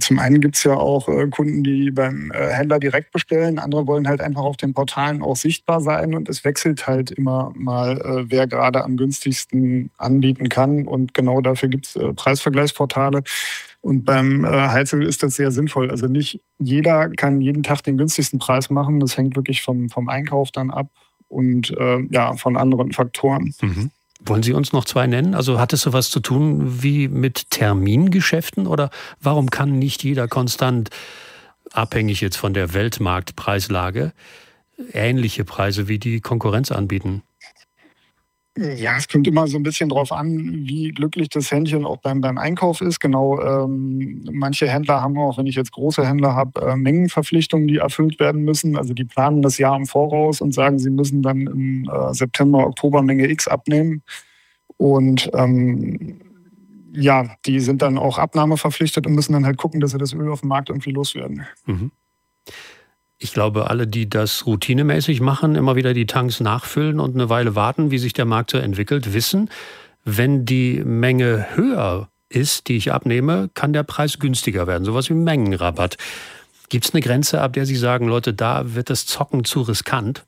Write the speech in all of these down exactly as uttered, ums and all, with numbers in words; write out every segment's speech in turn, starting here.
Zum einen gibt es ja auch äh, Kunden, die beim äh, Händler direkt bestellen. Andere wollen halt einfach auf den Portalen auch sichtbar sein. Und es wechselt halt immer mal, äh, wer gerade am günstigsten anbieten kann. Und genau dafür gibt es äh, Preisvergleichsportale. Und beim äh, Heizöl ist das sehr sinnvoll. Also nicht jeder kann jeden Tag den günstigsten Preis machen. Das hängt wirklich vom, vom Einkauf dann ab und äh, ja, von anderen Faktoren. Mhm. Wollen Sie uns noch zwei nennen? Also hat es sowas zu tun wie mit Termingeschäften oder warum kann nicht jeder konstant, abhängig jetzt von der Weltmarktpreislage, ähnliche Preise wie die Konkurrenz anbieten? Ja, es kommt immer so ein bisschen drauf an, wie glücklich das Händchen auch beim, beim Einkauf ist. Genau, ähm, manche Händler haben auch, wenn ich jetzt große Händler habe, äh, Mengenverpflichtungen, die erfüllt werden müssen. Also die planen das Jahr im Voraus und sagen, sie müssen dann im äh, September, Oktober Menge X abnehmen. Und ähm, ja, die sind dann auch abnahmeverpflichtet und müssen dann halt gucken, dass sie das Öl auf dem Markt irgendwie loswerden. Mhm. Ich glaube, alle, die das routinemäßig machen, immer wieder die Tanks nachfüllen und eine Weile warten, wie sich der Markt so entwickelt, wissen, wenn die Menge höher ist, die ich abnehme, kann der Preis günstiger werden. Sowas wie Mengenrabatt. Gibt es eine Grenze, ab der Sie sagen, Leute, da wird das Zocken zu riskant?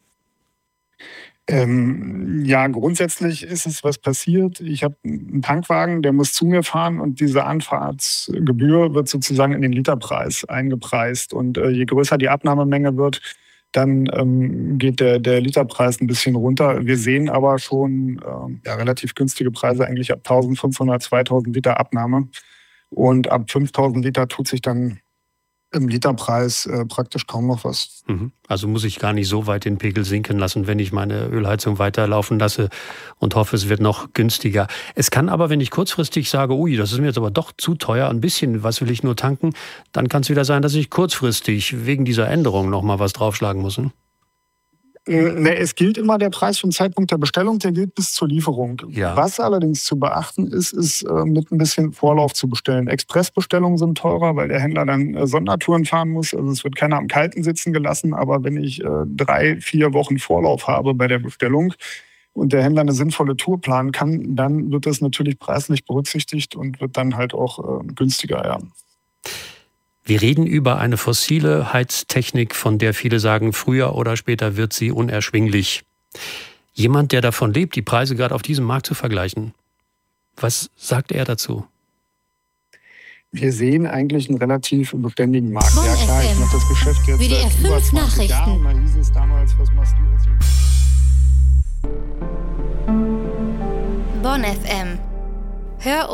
Ähm, ja, grundsätzlich ist es was passiert. Ich habe einen Tankwagen, der muss zu mir fahren und diese Anfahrtsgebühr wird sozusagen in den Literpreis eingepreist. Und äh, je größer die Abnahmemenge wird, dann ähm, geht der, der Literpreis ein bisschen runter. Wir sehen aber schon äh, ja, relativ günstige Preise, eigentlich ab eintausendfünfhundert, zweitausend Liter Abnahme. Und ab fünftausend Liter tut sich dann im Literpreis äh, praktisch kaum noch was. Also muss ich gar nicht so weit den Pegel sinken lassen, wenn ich meine Ölheizung weiterlaufen lasse und hoffe, es wird noch günstiger. Es kann aber, wenn ich kurzfristig sage, ui, das ist mir jetzt aber doch zu teuer, ein bisschen, was will ich nur tanken, dann kann es wieder sein, dass ich kurzfristig wegen dieser Änderung noch mal was draufschlagen muss. Hm? Ne, es gilt immer der Preis vom Zeitpunkt der Bestellung, der gilt bis zur Lieferung. Ja. Was allerdings zu beachten ist, ist äh, mit ein bisschen Vorlauf zu bestellen. Expressbestellungen sind teurer, weil der Händler dann äh, Sondertouren fahren muss. Also es wird keiner am Kalten sitzen gelassen. Aber wenn ich äh, drei, vier Wochen Vorlauf habe bei der Bestellung und der Händler eine sinnvolle Tour planen kann, dann wird das natürlich preislich berücksichtigt und wird dann halt auch äh, günstiger, ja. Wir reden über eine fossile Heiztechnik, von der viele sagen, früher oder später wird sie unerschwinglich. Jemand, der davon lebt, die Preise gerade auf diesem Markt zu vergleichen, was sagt er dazu? Wir sehen eigentlich einen relativ beständigen Markt. Ja klar, ich mache das Geschäft jetzt W D R seit über fünf zwanzig Jahren. Nachrichten. Da hieß es damals, was machst du jetzt? Bonn F M. Hör